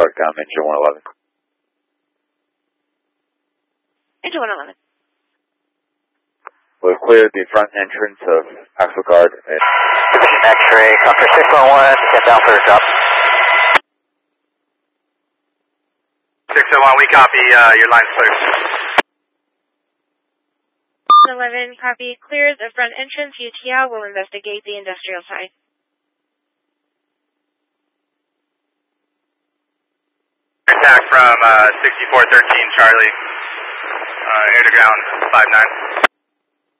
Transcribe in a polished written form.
CARTCOM, engine 111. Engine 111. We've cleared the front entrance of Axle Guard. X-ray, Conquer 611, descend down for a drop. 601, we copy, your line's clear. 11, copy. Clear the front entrance. UTL will investigate the industrial side. Contact from 6413 Charlie, air to ground 59.